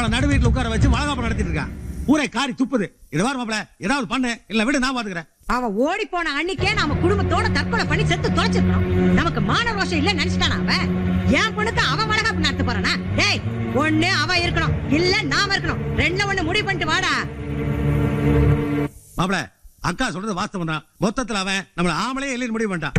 அவளை நடு வீட்டுல உட்கார வச்சு வளகாப்பு நடத்திட்டு இருக்கான். ஊரை காரி துப்புது. இத வார மாப்பிள, ஏதாவது பண்ணு, இல்ல விடு, நான் பாத்துக்கிறேன். அவ ஓடி போன அன்னைக்கே நாம குடும்பத்தோட தற்கொலை பண்ணி செத்து தொலைச்சிருக்கோம். நமக்கு மான ரோஷம் இல்ல நினைச்சிட்டானா அவன்? என் பொண்ணுக்கு அவன் வளகாப்பு நடத்த போறானா? டேய், ஒண்ணு அவ இருக்கணும், இல்ல நாம இருக்கணும். ரெண்டுல ஒண்ணு முடிவு பண்ணிட்டு வாடா. மாப்பிள, அக்கா சொல்றது வாஸ்தவம் தான். மொத்தத்துல அவன் நம்மள ஆமளே இல்லைன்னு முடிவு பண்ணிட்டான்.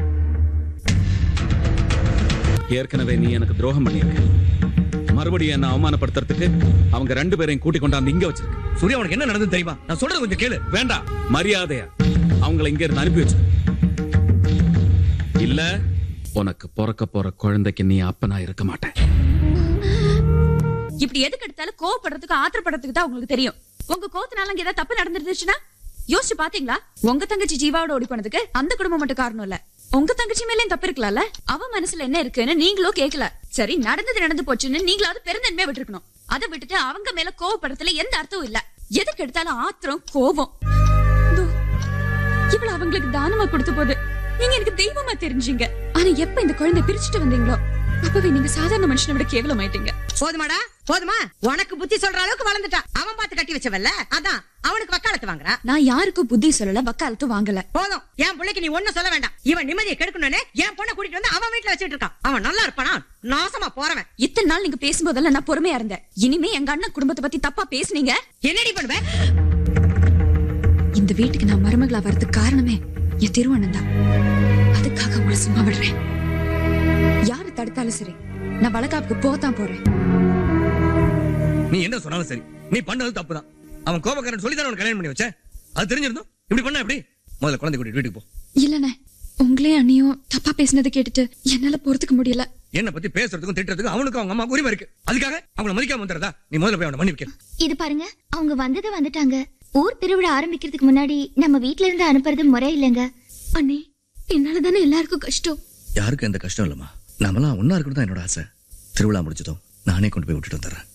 ஏற்கனவே நீ எனக்கு துரோகம் பண்ணியிருக்க. மறுபடியும் என்ன அவமானப்படுத்துறதுக்கு அவங்க 2 பேரையும் கூட்டி கொண்டாந்து இங்க வச்சிருக்க. சூர்யா, உனக்கு என்ன நடந்தது தெரியுமா? நான் சொல்றது கொஞ்சம் கேளு. வேண்டாம், மரியாதையா அவங்களை இங்க இருந்து அனுப்பி வச்சு. இல்ல உனக்கு பிறக்க போற குழந்தைக்கு நீ அப்பனா இருக்க மாட்டேன். இப்படி எதுக்கு எடுத்தாலும் கோவப்படுறதுக்கு ஆத்திரப்படுறதுக்கு தான் உங்களுக்கு தெரியும். உங்க கோவத்தினால அங்க ஏதாவது தப்பு நடந்துருச்சுன்னா யோசிச்சு பாத்தீங்களா? உங்க தங்கச்சி ஜீவாவோட ஓடி போனதுக்கு அந்த குடும்பம் மட்டும் காரணம் இல்ல, உங்க தங்கச்சி மேலே தப்பு இருக்கலாம்ல. அவ மனசுல என்ன இருக்குன்னு நீங்களும் கேட்கல. சரி, நடந்து போச்சுன்னு நீங்களாவது பெருந்தன்மையா விட்டுருக்கணும். அதை விட்டுட்டு அவங்க மேல கோவப்படுறதுல எந்த அர்த்தமும் இல்ல. எதுக்கு எடுத்தாலும் ஆத்திரம், கோவம். இவ்வளவு அவங்களுக்கு தானமா கொடுத்த போது நீங்க எனக்கு தெய்வமா தெரிஞ்சீங்க. ஆனா எப்ப இந்த குழந்தை பிரிச்சுட்டு வந்தீங்களோ அப்பவே நீங்க சாதாரண மனுஷனை விட கேவலமாயிட்டீங்க. போதுமாடா, போதுமா? உனக்கு புத்தி சொல்ற அளவுக்கு வளர்ந்துட்டான். அவன் பார்த்து கட்டி வச்சவல்ல, அதான் அவனுக்கு வக்காலத்து வாங்குறான். நான் யாருக்கும் புத்தி சொல்லல, வக்காலத்து வாங்கல. போதும், என் பிள்ளைக்கு நீ ஒண்ணும் சொல்ல வேண்டாம். இவன் நிம்மதியை கெடுக்கணும்னு என் பொண்ணை கூட்டிட்டு வந்து அவன் வீட்டுல வச்சுட்டு இருக்கான். அவன் நல்லா இருப்பானா? நாசமா போறவன். இத்தனை நாள் நீங்க பேசும்போதெல்லாம் நான் பொறுமையா இருந்தேன். இனிமே எங்க அண்ணன் குடும்பத்தை பத்தி தப்பா பேசுனீங்க, என்னடி பண்ணுவேன்? இந்த வீட்டுக்கு நான் மருமகளா வரதுக்கு காரணமே என் திருவண்ணன் தான். அதுக்காக உங்களை சும்மா விடுறேன். யாரு தடுத்தாலும் சரி, நான் வளகாப்புக்கு போதான் போறேன். நீ என்ன சொன்னாலும் சரி, நீ பண்ணது தப்புதான். அவன் கோபக்காரன் சொல்லி தான் அவன் கல்யாணம் பண்ணி வச்ச. அது தெரிஞ்சிருந்தோம் இப்படி பண்ண எப்படி? முதல்ல குழந்தை கூட்டிட்டு வீட்டுக்கு போ. இல்லண்ணே, உங்களே அண்ணியும் தப்பா பேசினதை கேட்டுட்டு என்னால போறதுக்கு முடியல. என்ன பத்தி பேசுறதுக்கும் திட்டுறதுக்கும் அவனுக்கு அவங்க அம்மா உரிமை இருக்கு. அதுக்காக அவங்கள மதிக்காம வந்துறதா? நீ முதல்ல போய் அவனை மன்னி வைக்க. இது பாருங்க, அவங்க வந்துட்டாங்க. ஊர் திருவிழா ஆரம்பிக்கிறதுக்கு முன்னாடி நம்ம வீட்ல இருந்து அனுப்புறது முறை இல்லைங்க. அண்ணே, என்னாலதானே எல்லாருக்கும் கஷ்டம். யாருக்கும் எந்த கஷ்டம் இல்லம்மா. நாமெல்லாம் ஒன்னா இருக்கணும் தான் என்னோட ஆசை. திருவிழா முடிச்சதும் நானே கொண்டு போய் விட்டுட்டு வந்துடுறேன்.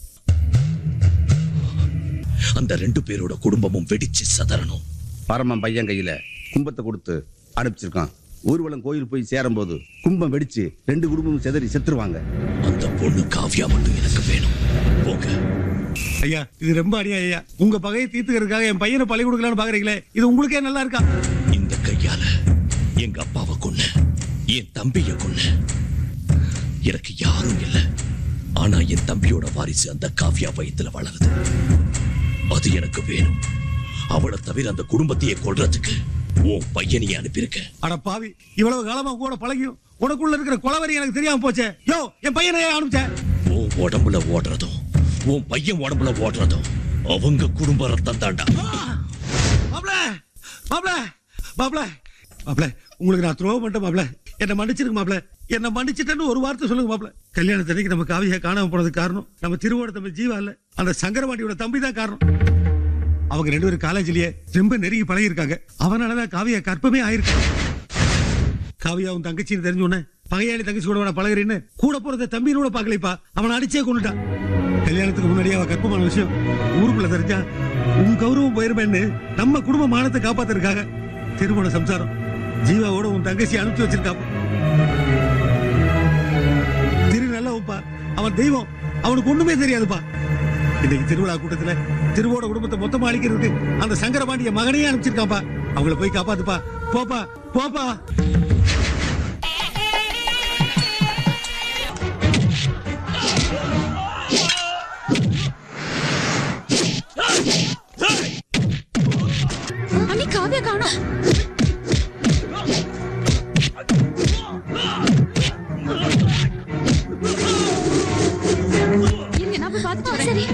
அந்த 2 பேரோட குடும்பமும் வெடிச்சு சதறணும். பரமன் பையன் கையில கும்பத்தை கொடுத்து அனுப்பிச்சிருக்கான். ஊர்வலம் கோயில் போய் சேரும் போது கும்பம் வெடிச்சு 2 குடும்பமும் செதறி செத்துருவாங்க. அந்த பொண்ணு காவ்யா மட்டும் எனக்கு வேணும். போங்க ஐயா, இது ரொம்ப அநியாயம் ஐயா. உங்க பகையை தீர்த்துக்கிறதுக்காக என் பையனை பழி கொடுக்கலான்னு பாக்குறீங்களே, இது உங்களுக்கே நல்லா இருக்கா? இந்த கையால எங்க அப்பாவை கொன்ன, என் தம்பிய கொன்ன. எனக்கு யாரும் இல்ல. ஆனா என் தம்பியோட வாரிசு அந்த காவ்யா வயித்துல வளருது. அது எனக்கு வேணும். அவளை தவிர அந்த குடும்பத்தையே கொல்றதுக்கு உன் பையனையே அனுப்பியிருக்க. அட பாவி, இவ்வளவு காலமா கூட பழகியும் உனக்குள்ள இருக்கிற கொலவரி எனக்கு தெரியாம போச்சே. யோ, என் பையனை அனுப்பிச்ச. உன் உடம்புல ஓடுறதும் உன் பையன் உடம்புல ஓடுறதும் அவங்க குடும்ப ரத்தம் தாண்டா. மாப்ள, மாப்ள, மாப்ள, மாப்ள, உங்களுக்கு நான் துரோகம் பண்ணிட்டேன் மாப்ள. என்ன மன்னிச்சிருங்க மாப்ள. என்ன மன்னிச்சிட்டேன்னு ஒரு வார்த்தை சொல்லுங்க மாப்ள. கல்யாணத்தன்னைக்கு நம்ம காவியா காணாம போனதுக்கு காரணம் நம்ம திருவோட தம்பி ஜீவா இல்ல, அந்த சங்கரவாண்டியோட தம்பி தான் காரணம். அவங்க 2 பேரும் காலேஜ்லயே ரொம்ப நெருங்கி பழகி இருக்காங்க. அவனாலதான் காவியா கற்பமே ஆயிருக்கு. காவியாவும் தங்கச்சின்னு தெரிஞ்ச உடனே பகையாளி தங்கச்சி கூட பழகிறேன்னு கூட போறத தம்பின்னு கூட பாக்கலைப்பா. அவனை அடிச்சே கொண்டுட்டான். கல்யாணத்துக்கு முன்னாடியே அவ கற்பமான விஷயம் ஊருக்குள்ள தெரிஞ்சா உன் கௌரவம் போயிருமேன்னு நம்ம குடும்ப மானத்தை காப்பாத்திருக்காங்க. திருமண சம்சாரம் ஜீவாவோட உன் தங்கச்சி அனுப்பிச்சு வச்சிருக்காப்ப. திரு நல்லவப்பா, அவன் தெய்வம், அவனுக்கு ஒண்ணுமே தெரியாதுப்பா. இன்னைக்கு திருவிழா கூட்டத்துல திருவோட குடும்பத்தை மொத்தமா அழிக்கிறதுக்கு அந்த சங்கரபாண்டிய மகனையே அனுப்பிச்சிருக்காப்பா. அவங்கள போய் காப்பாத்துப்பா. போப்பா, போப்பா. அண்ணி, காவியா காணோம். இருங்க, நான் போய் பார்த்துட்டு வரேன். சரி.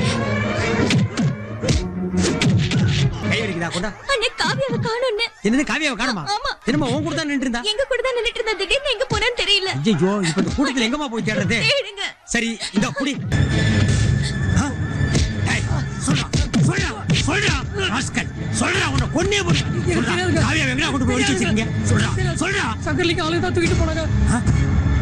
கையடிக்குதா கொண்டா? அண்ணே, காவியாவை காணோம்னு. என்னது, காவியாவை காணுமா? ஆமா. என்னமா உன் கூட தான் நின்று இருந்தா? எங்க கூட தான் நின்னுட்டு இருந்தா, திடீர்னு எங்க போனேன்னு தெரியல. ஐயோ, இப்ப இந்த கூட்டத்துல எங்கம்மா போய் தேடுறது? தேடுங்க. சரி, இந்த புடி. சொல்றா உன்னை கொன்னே போறேன். காவியா எங்கடா கொண்டு போய் ஒளிச்சு வச்சிருக்கீங்க? சொல்றா. சங்கர்லிங்க ஆளு தான் தூக்கிட்டு போனாங்க.